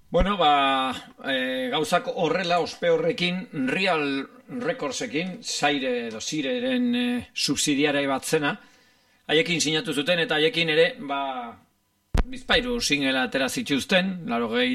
Bueno, gauzak horrela, ospe horrekin, Real Recordsekin, Zaire edo Zireren subsidiarai bat zena, haiekin sinatu zuten, eta haiekin ere, bizpairu single atera zituzten,